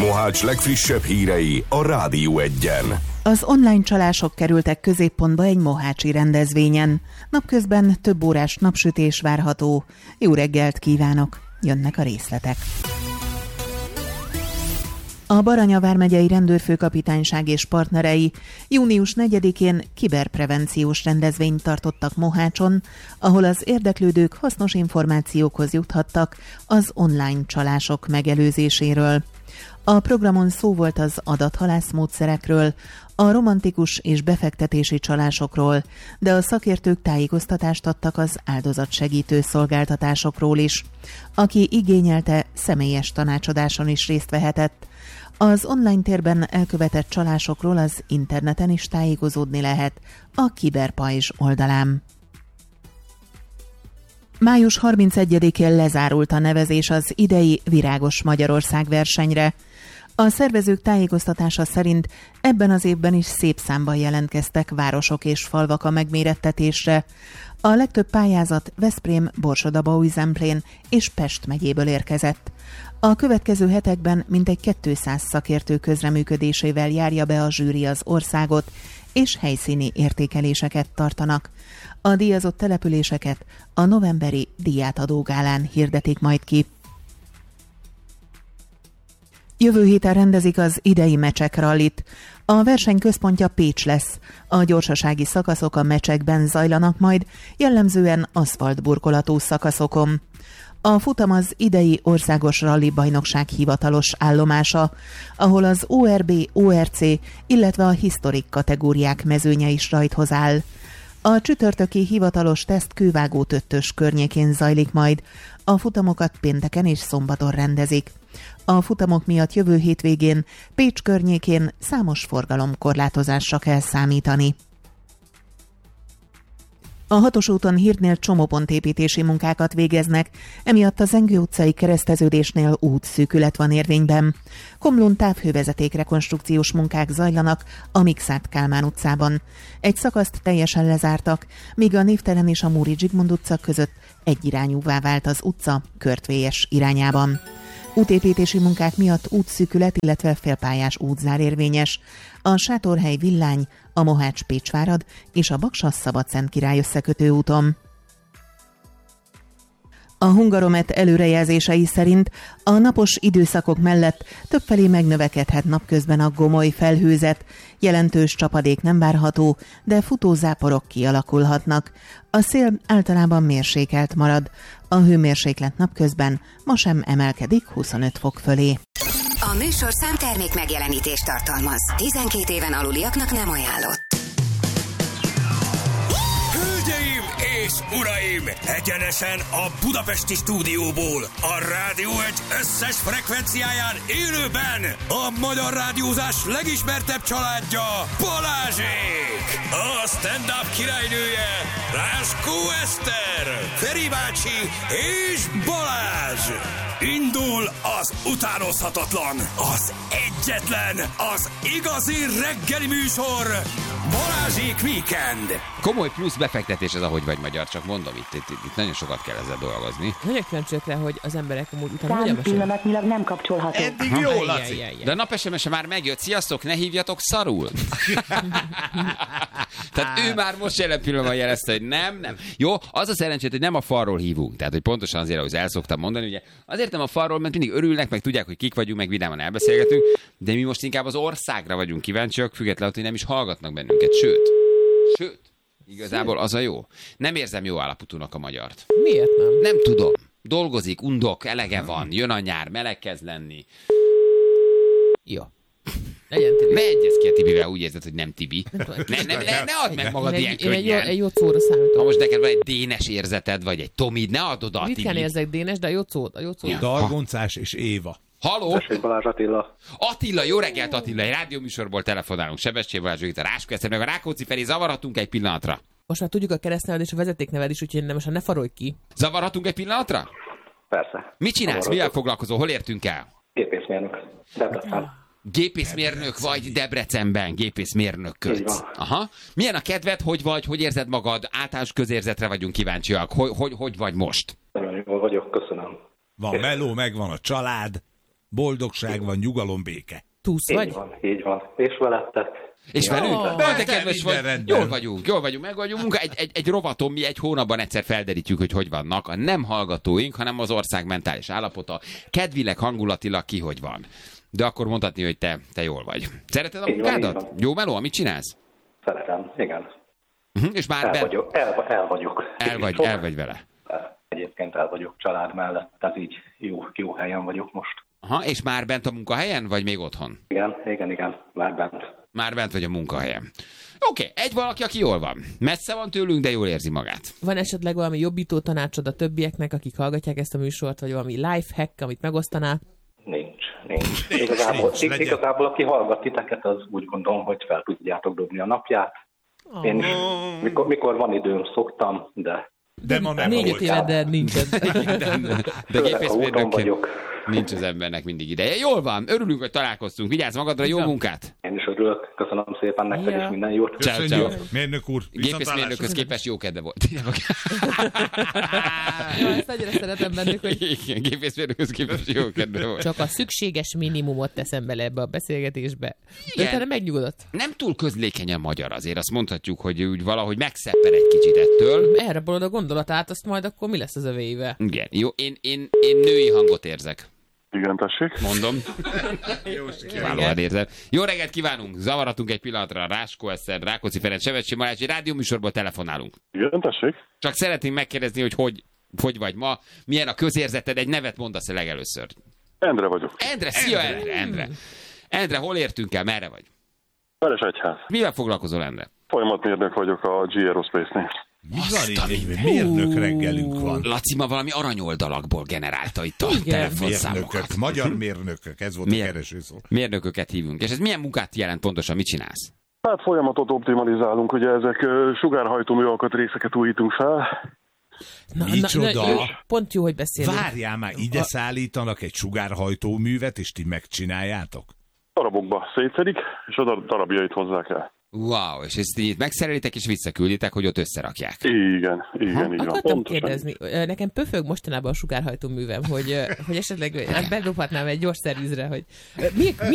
Mohács legfrissebb hírei a Rádió Egyen. Az online csalások kerültek középpontba egy mohácsi rendezvényen. Napközben több órás napsütés várható. Jó reggelt kívánok! Jönnek a részletek. A Baranya vármegyei rendőrfőkapitányság és partnerei június 4-én kiberprevenciós rendezvényt tartottak Mohácson, ahol az érdeklődők hasznos információkhoz juthattak az online csalások megelőzéséről. A programon szó volt az adathalászmódszerekről, a romantikus és befektetési csalásokról, de a szakértők tájékoztatást adtak az áldozatsegítő szolgáltatásokról is. Aki igényelte, személyes tanácsadáson is részt vehetett. Az online térben elkövetett csalásokról az interneten is tájékozódni lehet a Kiberpajzs oldalán. Május 31-én lezárult a nevezés az idei Virágos Magyarország versenyre. A szervezők tájékoztatása szerint ebben az évben is szép számban jelentkeztek városok és falvak a megmérettetésre. A legtöbb pályázat Veszprém, Borsod-Abaúj-Zemplén és Pest megyéből érkezett. A következő hetekben mintegy 200 szakértő közreműködésével járja be a zsűri az országot, és helyszíni értékeléseket tartanak. A díjazott településeket a novemberi díjátadógálán hirdetik majd ki. Jövő héten rendezik az idei Mecsek rallit. A verseny központja Pécs lesz. A gyorsasági szakaszok a Mecsekben zajlanak majd, jellemzően aszfaltburkolatú szakaszokon. A futam az idei országos ralli bajnokság hivatalos állomása, ahol az ORB, ORC, illetve a historik kategóriák mezőnye is rajthoz áll. A csütörtöki hivatalos teszt Kővágó-Töttös környékén zajlik majd. A futamokat pénteken és szombaton rendezik. A futamok miatt jövő hétvégén Pécs környékén számos forgalomkorlátozásra kell számítani. A Hatos úton Hídnél csomópontépítési munkákat végeznek, emiatt a Zengő utcai kereszteződésnél útszűkület van érvényben. Komlón távhővezeték rekonstrukciós munkák zajlanak a Mikszáth Kálmán utcában. Egy szakaszt teljesen lezártak, míg a Névtelen és a Múri Zsigmond utca között egyirányúvá vált az utca Körtvélyes irányában. Útépítési munkák miatt útszűkület, illetve félpályás útzár érvényes. A Sátorhely Villány, a Mohács-Pécsvárad és a Baksa-Szabadszentkirály összekötő úton. A Hungaromet előrejelzései szerint a napos időszakok mellett többfelé megnövekedhet napközben a gomoly felhőzet, jelentős csapadék nem várható, de futózáporok kialakulhatnak. A szél általában mérsékelt marad. A hőmérséklet napközben ma sem emelkedik 25 fok fölé. A műsorszám termék megjelenítést tartalmaz. 12 éven aluliaknak nem ajánlott. Hölgyeim és uraim! Egyenesen a budapesti stúdióból, a Rádió Egy összes frekvenciáján élőben a magyar rádiózás legismertebb családja, Balázsék! A stand-up királynője, Ráskó Eszter, Feri bácsi és Balázs! Indul az utánozhatatlan, az egyetlen, az igazi reggeli műsor, Balázsék Weekend! Komoly plusz befektetés ez, ahogy vagy magyar, csak mondom, itt nagyon sokat kell ezzel dolgozni. Nagyon kíváncsiak rá, hogy az emberek amúgy utána hogyan mesélnek. Pillanatnyilag nem kapcsolható. Eddig jó, Laci! De a napSMS-e már megjött, sziasztok, ne hívjatok szarul! Tehát ő már most jelen pillanatban jelezte, hogy nem. Jó, az a szerencsét, hogy nem a falról hívunk. Tehát, hogy pontosan azért, ahogy el szoktam mondani, ugye, azért nem a falról, mert mindig örülnek, meg tudják, hogy kik vagyunk, meg vidáman elbeszélgetünk, de mi most inkább az országra vagyunk kíváncsiak, függetlenül, hogy nem is hallgatnak bennünket. Sőt, igazából az a jó. Nem érzem jó állapotúnak a magyart. Miért nem? Nem tudom. Dolgozik, undok, elege van, jön a nyár, meleg kezd lenni. Jó. Legyen Tibi. Ne egyezz ki a Tibivel, úgy érzed, hogy nem Tibi. Ne add meg magad ilyen könnyen. Egy Jocóra számítom. Ha most neked van egy Dénes érzeted, vagy egy Tomid, ne add oda a Tibit. Ritkán érzek Dénes, de a Jocó. Dargoncás és Éva. Halló? Tessék, Balázs Attila. Attila, jó reggelt Attila, egy rádióműsorból telefonálunk. Sebestyén Balázs, itt a Ráskó Eszter, meg a Rákóczi Feri, zavarhatunk egy pillanatra? Most már tudjuk a keresztneved és a vezetékneved is, úgyhogy most ne farolj ki. Zavarhatunk egy pillanatra? Persze. Mit csinálsz? Mivel foglalkozol? Hol értünk el? Gépészmérnök. Debrecen. Gépészmérnök vagy Debrecenben, gépészmérnökködsz. Aha. Milyen a kedved, hogy vagy, hogy érzed magad? Általános közérzetre vagyunk kíváncsiak. Hogy vagy most? Nagyon jól vagyok, köszönöm. Van meló, megvan a család, boldogság van, nyugalom, béke. Túsz vagy? Így van. És veletek. És velünk? De kedves vagy. rendben. Jól vagyunk, meg vagyunk. Munka. Egy rovaton mi egy hónapban egyszer felderítjük, hogy vannak. A nem hallgatóink, hanem az ország mentális állapota. Kedvileg, hangulatilag ki, hogy van. De akkor mondhatni, hogy te jól vagy. Szereted a munkádat? Jó meló, amit csinálsz? Szeretem, igen. És már El vagyok. El vagy vele. Egyébként el vagyok család mellett, tehát így jó helyen vagyok most. Aha, és már bent a munkahelyen, vagy még otthon? Igen, már bent. Már bent vagy a munkahelyen. Oké, egy valaki, aki jól van. Messze van tőlünk, de jól érzi magát. Van esetleg valami jobbító tanácsod a többieknek, akik hallgatják ezt a műsort, vagy valami life hack, amit megosztanál? Nincs. Igazából aki hallgat titeket, az úgy gondolom, hogy fel tudjátok dobni a napját. Én is, mikor van időm, szoktam, De ma nem 4-5 volt. éve, de nincsen. De gépészmérnökként vagyok. nincs az embernek mindig ideje. Jól van, örülünk, hogy találkoztunk. Vigyázz magadra, jó munkát! Én is örülök. Köszönöm szépen nektek, és minden jót. Köszönjük, mérnök úr. Gépészmérnökhöz képest jó kedve volt. Ezt annyira szeretem bennük, hogy Igen, gépészmérnökhöz képest jó kedve volt. csak a szükséges minimumot teszem bele ebbe a beszélgetésbe. Igen. De utána megnyugodott. Nem túl közlékenyen magyar azért, azt mondhatjuk, hogy úgy valahogy megszeppen egy kicsit ettől. Erre bolond a gondolatát, azt majd akkor mi lesz az övéivel? Igen, jó, én női hangot érzek. Igen, tessék. Mondom. Kiválóan érzem. Jó reggelt kívánunk! Zavaratunk egy pillanatra. Ráskó Eszter, Rákóczi Ferenc, Sevetsy Marács, egy rádióműsorból telefonálunk. Igen, tessék. Csak szeretnénk megkérdezni, hogy vagy ma, milyen a közérzeted, egy nevet mondasz legelőször. Endre vagyok. Endre, szia Endre! Endre, hol értünk el, merre vagy? Veresegyház. Mivel foglalkozol, Endre? Folyamatmérnök vagyok a G Aerospace-nél. Mi van itt? Egy mérnök reggelünk van. Laci ma valami aranyoldalakból generálta itt a telefonszámokat. Mérnökök, magyar mérnökök, ez volt a keresőszó. Mérnököket hívunk. És ez milyen munkát jelent pontosan, mit csinálsz? Hát folyamatot optimalizálunk, ugye ezek sugárhajtómű alkatrészeket újítunk fel. Micsoda? jó, pont jó, hogy beszélünk. Várjál már, ide szállítanak egy sugárhajtóművet, és ti megcsináljátok? Darabokba szétszedik, és a darabjait hozzák el. Wow, és ezt így megszerelitek és visszakülditek, hogy ott összerakják. Igen, így van. Akartam Pontosan. kérdezni, nekem pöfög mostanában a sugárhajtó művem, hogy esetleg bedobhatnám egy gyors szervizre, hogy mi